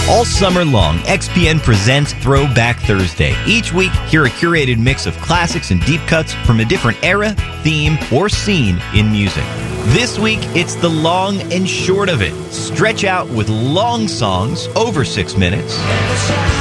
All summer long, XPN presents Throwback Thursday. Each week, hear a curated mix of classics and deep cuts from a different era, theme, or scene in music. This week, it's the long and short of it. Stretch out with long songs over 6 minutes.